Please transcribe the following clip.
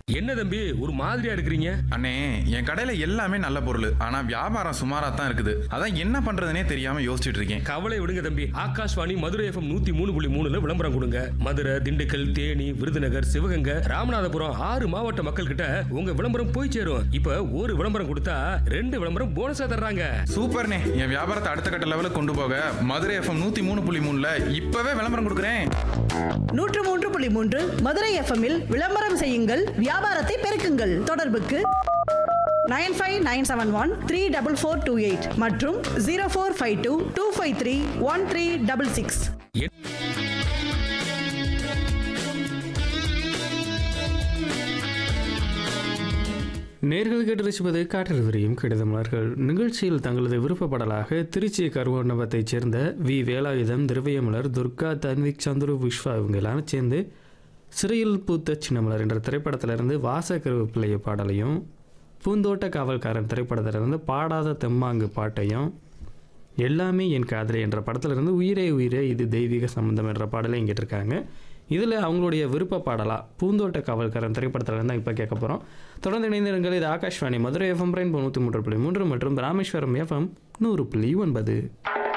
என்ன தம்பி ஒரு மாதிரியா இருக்கிறீங்க? அண்ணே, என் கடையில எல்லாமே நல்ல பொருள். ஆனா வியாபாரம் சுமாரா தான் இருக்குது. அதான் என்ன பண்றதுனே தெரியாம யோசிச்சுட்டு இருக்கேன். கவலை விடுங்க தம்பி. ஆகாஷ்வாணி மதுரை எஃப்எம் 103.3 விளம்பரம் கொடுங்க. மதுரை, திண்டுக்கல், தேனி, விருதுநகர், சிவகங்கை, ராமநாதபுரம் 6 மாவட்ட மக்கள் கிட்ட உங்க விளம்பரம் போய் சேரும். இப்ப ஒரு விளம்பரம் கொடுத்தா 2 விளம்பரம் போனஸா தர்றாங்க. சூப்பர்ண்ணே, என் வியாபாரத்தை அடுத்த கட்ட லெவலுக்கு கொண்டு போக மதுரை எஃப்எம் 103.3ல இப்பவே விளம்பரம் கொடுக்குறேன். 103.3 மதுரை எஃப்எம்மில் விளம்பரம் செய்யுங்கள், வியாபாரத்தை பெருக்குங்கள். தொடர்புக்கு 9597134428 மற்றும் 0452253136. நேர்கள் கேட்டு ரசிப்பது காற்றில் விரியும் கடிதமலர்கள் நிகழ்ச்சியில் தங்களது விருப்பப்படலாக திருச்சி கருவண்டபத்தைச் சேர்ந்த வி வேலாயுதம், திரவியமலர், துர்கா, தன்விக், சந்துரு, விஸ்வா இவங்க எல்லாரும் சேர்ந்து சிறையில் பூத்த சின்னமலர் என்ற திரைப்படத்திலிருந்து வாசக்கருவு பிள்ளைய பாடலையும், பூந்தோட்ட காவல்காரன் திரைப்படத்திலிருந்து பாடாத தெம்மாங்கு பாட்டையும், எல்லாமே என் காதலை என்ற படத்திலிருந்து உயிரே உயிரே இது தெய்வீக சம்பந்தம் என்ற பாடலையும் கேட்டிருக்காங்க. இதில் அவங்களுடைய விருப்ப பாடலாக பூந்தோட்ட காவல்காரன் திரைப்படத்திலிருந்து இப்போ கேட்க போகிறோம். தொடர்ந்து இணைந்திருங்கள். இது ஆகாஷ்வாணி மதுரை எஃப்எம் 103.3 மற்றும் ராமேஸ்வரம் எஃப்எம் 100.9.